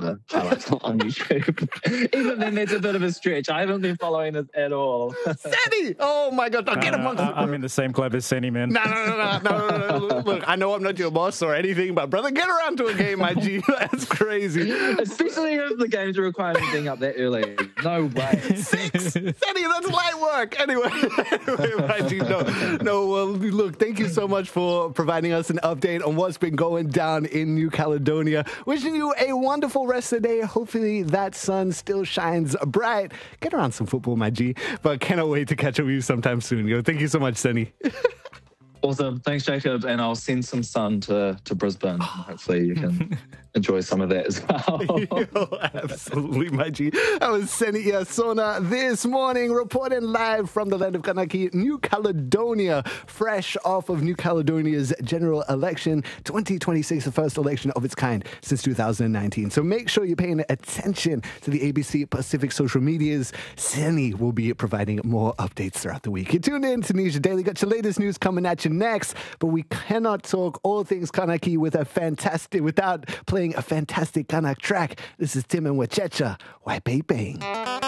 the highlights on YouTube. Even then, it's a bit of a stretch. I haven't been following it at all. Seni! Oh my God! Now get amongst I'm in the same club as Seni, man. No. Look, I know I'm not your boss or anything, but brother, get around to a game, my G. That's crazy. Especially if the games require me being up that early. No way. 6? Seni, that's light work. Anyway, my G, no. Well, look, thank you so much for providing us an update on what's been going down in New Caledonia. Wishing you a wonderful rest of the day. Hopefully that sun still shines bright. Get around some football, my G. But cannot wait to catch up with you sometime soon. Yo, thank you so much, Seni. Awesome. Thanks, Jacob. And I'll send some sun to Brisbane. Hopefully you can enjoy some of that as well. Yo, absolutely, my G. That was Seni Iasona this morning, reporting live from the land of Kanaki, New Caledonia, fresh off of New Caledonia's general election, 2026, the first election of its kind since 2019. So make sure you're paying attention to the ABC Pacific social medias. Seni will be providing more updates throughout the week. You're tuned in to Tunisia Daily. Got your latest news coming at you next, but we cannot talk all things Kanaki without playing a fantastic Kanak track. This is Tim and Wachecha. Why Bang Bang.